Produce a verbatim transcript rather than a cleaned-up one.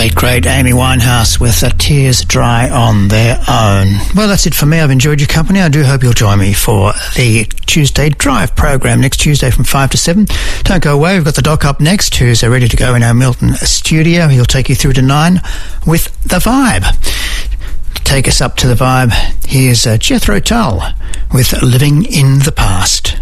late great Amy Winehouse with uh, Tears Dry on Their Own. Well, that's it for me. I've enjoyed your company. I do hope you'll join me for the Tuesday Drive program next Tuesday from five to seven. Don't go away. We've got the Doc up next, who's uh, ready to go in our Milton studio. He'll take you through to nine with The Vibe. To take us up to The Vibe, here's uh, Jethro Tull with Living in the Past.